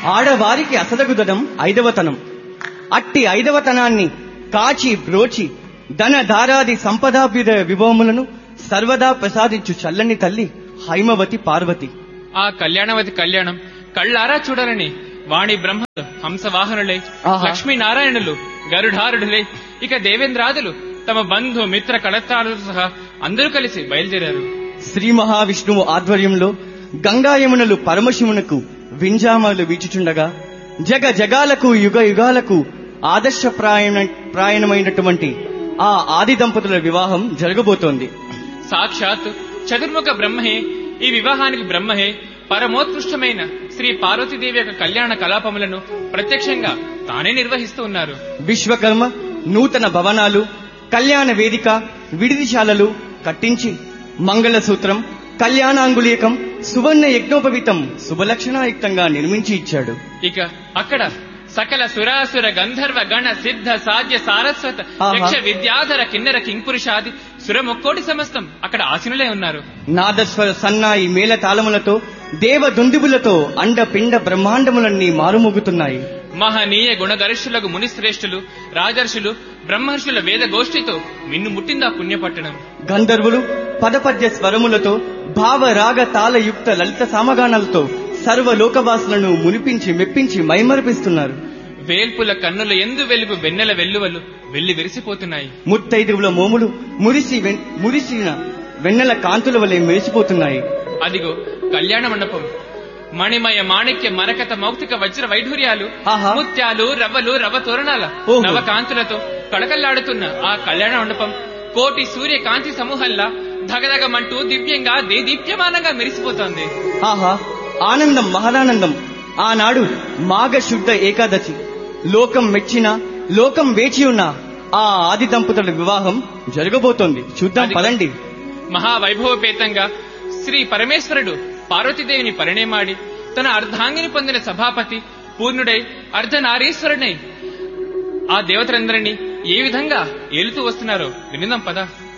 ఆడవారికి అసదగుదనం ఐదవతనం. అట్టి ఐదవతనాన్ని కాచి బ్రోచి ధన ధారాది సంపదాభ్యుదయ విభవములను సర్వదా ప్రసాదించు చల్లని తల్లి హైమవతి పార్వతి. ఆ కళ్యాణవతి కళ్యాణం కళ్ళారా చూడాలని వాణి బ్రహ్మలు హంసవాహనులై, లక్ష్మీనారాయణులు గరుడారుడులై, ఇక దేవేంద్రాదులు తమ బంధు మిత్ర కళత్రాలతో సహా అందరూ కలిసి బయలుదేరారు. శ్రీ మహావిష్ణువు ఆధ్వర్యంలో గంగా యమునలు పరమశివునకు వింజామలు వీచుచుండగా జగ జగాలకు యుగ యుగాలకు ఆదర్శప్రాయమైనటువంటి ఆ ఆది దంపతుల వివాహం జరగబోతోంది. సాక్షాత్ చతుర్ముఖ బ్రహ్మహే ఈ వివాహానికి బ్రహ్మహే పరమోత్కృష్టమైన శ్రీ పార్వతీదేవి యొక్క కళ్యాణ కలాపములను ప్రత్యక్షంగా తానే నిర్వహిస్తూ ఉన్నారు. విశ్వకర్మ నూతన భవనాలు, కళ్యాణ వేదిక, విడిదిశాలలు కట్టించి మంగళసూత్రం, కళ్యాణాంగులీకం, సువర్ణ యజ్ఞోపవీతం శుభలక్షణాయుక్తంగా నిర్మించి ఇచ్చాడు. ఇక అక్కడ సకల సురాసుర గంధర్వ గణ సిద్ధ సాధ్య సారస్వత యక్ష విద్యాధర కిన్నెర కింపురుషాది సురముక్కోటి సమస్తం అక్కడ ఆసీనులే ఉన్నారు. నాదస్వర సన్నాయి మేళ తాళములతో దేవ దుందుబులతో అండ పిండ బ్రహ్మాండములన్నీ మారుమోగుతున్నాయి. మహనీయ గుణగరిష్ఠులకు మునిశ్రేష్ఠులు, రాజర్షులు, బ్రహ్మర్షుల వేద గోష్ఠితో మిన్ను ముట్టిందా పుణ్యపట్టణం. గంధర్వులు పదపద్య స్వరములతో భావ రాగ తాళయుక్త లలిత సామగానాలతో సర్వలోకవాసులను మునిపించి మెప్పించి మైమరిపిస్తున్నారు. వేల్పుల కన్నుల ఎందు వెలుగు వెన్నెల వెల్లువలు వెళ్లి విరిసిపోతున్నాయి. ముత్తైదువుల మోములు మురిసిన వెన్నెల కాంతుల వలె మెరిసిపోతున్నాయి. అదిగో కళ్యాణ మండపం. మణిమయ మాణిక్య మరకత మౌక్తిక వజ్ర వైఢూర్యాలు, ముత్యాలు రవ్వలు రవ తోరణాల నవకాంతులతో కళకళ్లాడుతున్న ఆ కళ్యాణ మండపం కోటి సూర్య కాంతి సమూహంలా ధగధగమంటూ దివ్యంగా దేదీప్యమానంగా మెరిసిపోతోంది. ఆహా, ఆనందం మహదానందం. ఆనాడు మాఘ శుద్ధ ఏకాదశి లోకం మెచ్చిన లోకం వేచి ఉన్న ఆ ఆది దంపతుల వివాహం జరగబోతోంది. చూద్దాం పదండి. మహావైభవపేతంగా శ్రీ పరమేశ్వరుడు పార్వతీదేవిని పరిణయమాడి తన అర్ధాంగిని పొందిన సభాపతి పూర్ణుడై అర్ధనారీశ్వరుడై ఆ దేవతలందరినీ ఏ విధంగా ఏలుతూ వస్తున్నారో వినిదాం పద.